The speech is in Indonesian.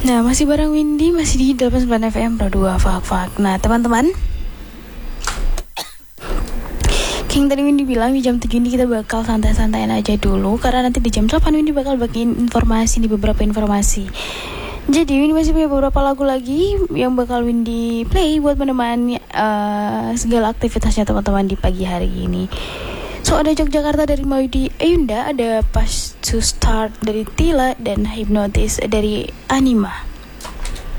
Nah, masih bareng Windy, masih di 89 FM Pro 2 Fak. Nah, teman-teman, King tadi Windy bilang di jam 7 ini kita bakal santai-santaiin aja dulu, karena nanti di jam 8 Windy bakal bagiin informasi di beberapa informasi. Jadi Windy masih punya beberapa lagu lagi yang bakal Windy play buat menemani segala aktivitasnya teman-teman di pagi hari ini. So ada Yogyakarta dari Maudi Ayunda, ada Pas to Start dari Tila, dan Hypnotis dari Anima.